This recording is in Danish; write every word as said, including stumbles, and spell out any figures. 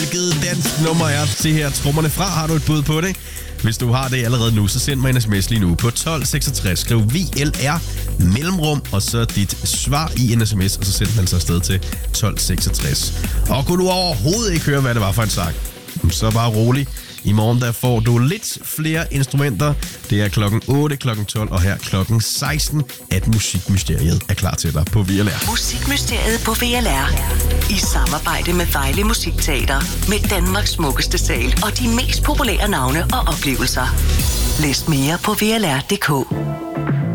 hvilket dansk nummer er det her trommerne fra? Har du et bud på det? Hvis du har det allerede nu, så send mig en sms lige nu på tolv seksogtres. Skriv V L R mellemrum, og så dit svar i en sms, og så send den altså afsted til tolv seksogtres. Og kunne du overhovedet ikke høre, hvad det var for en sang, så bare rolig. I morgen der får du lidt flere instrumenter. Det er klokken otte, klokken tolv og her klokken seksten, at Musikmysteriet er klar til dig på V L R. Musikmysteriet på V L R. I samarbejde med Vejle Musikteater. Med Danmarks smukkeste sal og de mest populære navne og oplevelser. Læs mere på V L R punktum d k.